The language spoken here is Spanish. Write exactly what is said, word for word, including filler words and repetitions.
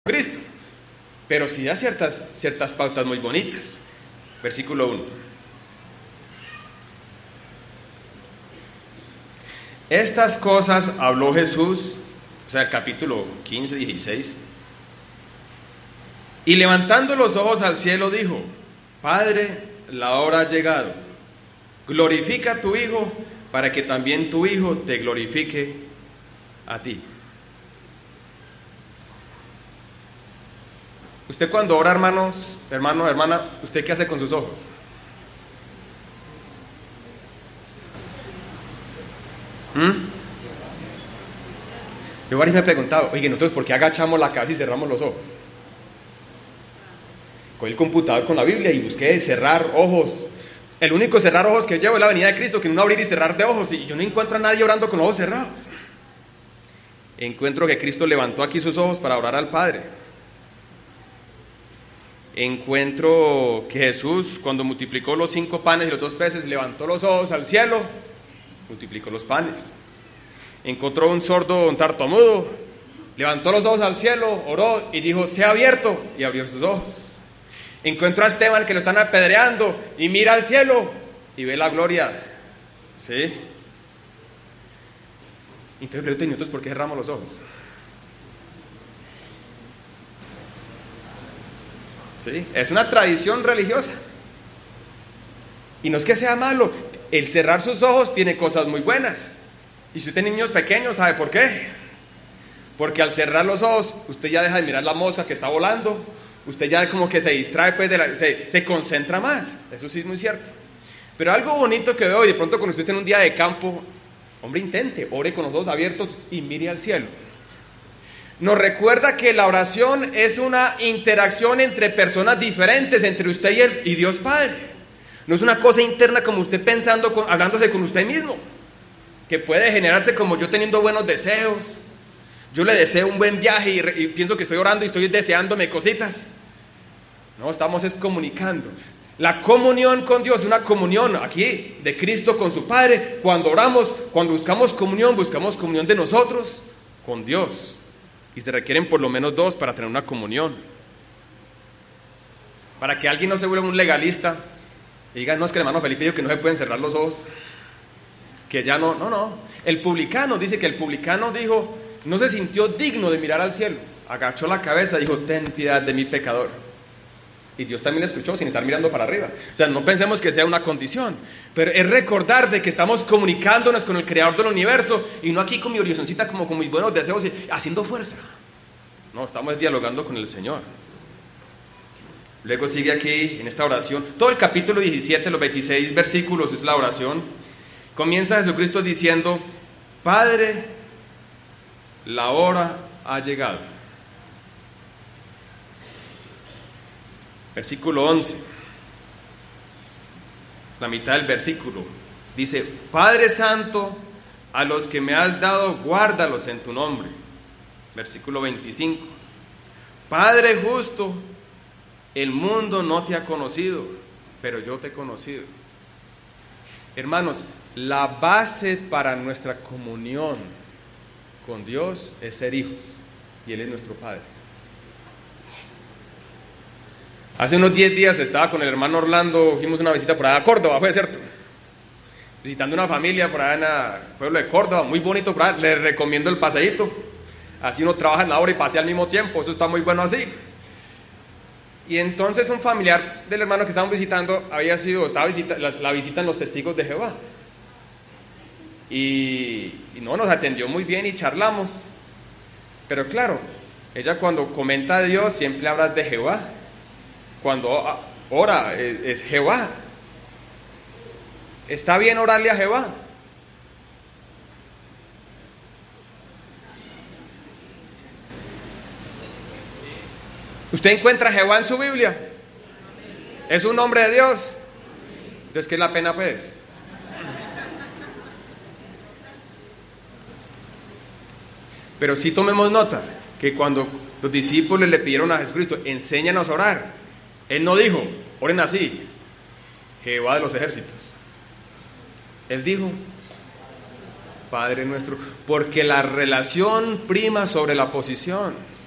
Cristo, pero sí da ciertas, ciertas pautas muy bonitas. Versículo uno. Estas cosas habló Jesús, o sea, el capítulo quince, dieciséis, y levantando los ojos al cielo dijo: Padre, la hora ha llegado, glorifica a tu Hijo, para que también tu Hijo te glorifique a ti. Usted cuando ora, hermanos, hermano, hermana, ¿usted qué hace con sus ojos? ¿Mm? Yo varios me he preguntado, oye, nosotros ¿por qué agachamos la cabeza y cerramos los ojos? Cogí el computador con la Biblia y busqué cerrar ojos. El único cerrar ojos que llevo es la venida de Cristo, que no abrir y cerrar de ojos, y yo no encuentro a nadie orando con los ojos cerrados. Encuentro que Cristo levantó aquí sus ojos para orar al Padre. Encuentro que Jesús, cuando multiplicó los cinco panes y los dos peces, levantó los ojos al cielo, multiplicó los panes. Encontró un sordo, un tartamudo, levantó los ojos al cielo, oró y dijo: sea abierto, y abrió sus ojos. Encuentro a Esteban, que lo están apedreando, y mira al cielo y ve la gloria. ¿Sí? Entonces pregunto, ¿y nosotros por qué cerramos los ojos? ¿Sí? Es una tradición religiosa. Y no es que sea malo. El cerrar sus ojos tiene cosas muy buenas. Y si usted tiene niños pequeños, ¿sabe por qué? Porque al cerrar los ojos, usted ya deja de mirar la mosca que está volando. Usted ya como que se distrae, pues de la, se, se concentra más. Eso sí es muy cierto. Pero algo bonito que veo, y de pronto cuando usted esté en un día de campo, hombre, intente, ore con los ojos abiertos y mire al cielo. Nos recuerda que la oración es una interacción entre personas diferentes, entre usted y, el, y Dios Padre. No es una cosa interna como usted pensando, con, hablándose con usted mismo, que puede generarse como yo teniendo buenos deseos. Yo le deseo un buen viaje y, re, y pienso que estoy orando y estoy deseándome cositas. No, estamos es comunicando. La comunión con Dios es una comunión aquí de Cristo con su Padre. Cuando oramos, cuando buscamos comunión, buscamos comunión de nosotros con Dios. Y se requieren por lo menos dos para tener una comunión. Para que alguien no se vuelva un legalista y diga: no, es que el hermano Felipe dijo que no se pueden cerrar los ojos, que ya no, no, no. El publicano dice que el publicano dijo, no se sintió digno de mirar al cielo, agachó la cabeza y dijo: ten piedad de mi pecador. Y Dios también le escuchó sin estar mirando para arriba. O sea, no pensemos que sea una condición, pero es recordar de que estamos comunicándonos con el creador del universo y no aquí con mi horizonte como con mis buenos deseos y haciendo fuerza. No, estamos dialogando con el Señor. Luego sigue aquí en esta oración, todo el capítulo diecisiete, los veintiséis versículos es la oración. Comienza Jesucristo diciendo: Padre, la hora ha llegado. Versículo once, la mitad del versículo, dice: Padre Santo, a los que me has dado, guárdalos en tu nombre. Versículo veinticinco, Padre justo, el mundo no te ha conocido, pero yo te he conocido. Hermanos, la base para nuestra comunión con Dios es ser hijos, y Él es nuestro Padre. Hace unos diez días estaba con el hermano Orlando, fuimos una visita por allá a Córdoba, fue cierto, visitando una familia por allá en el pueblo de Córdoba, muy bonito por allá. Les recomiendo el paseíto, así uno trabaja en la obra y pasea al mismo tiempo, eso está muy bueno así. Y entonces un familiar del hermano que estábamos visitando había sido, estaba visita, la, la visita en los Testigos de Jehová, y, y no, nos atendió muy bien y charlamos, pero claro, ella cuando comenta a Dios siempre habla de Jehová. Cuando ora es, es Jehová. ¿Está bien orarle a Jehová? ¿Usted encuentra a Jehová en su Biblia? ¿Es un nombre de Dios? Entonces, ¿qué es la pena, pues? Pero sí tomemos nota que cuando los discípulos le pidieron a Jesucristo: enséñanos a orar, Él no dijo: oren así, Jehová de los ejércitos. Él dijo: Padre nuestro, porque la relación prima sobre la posición.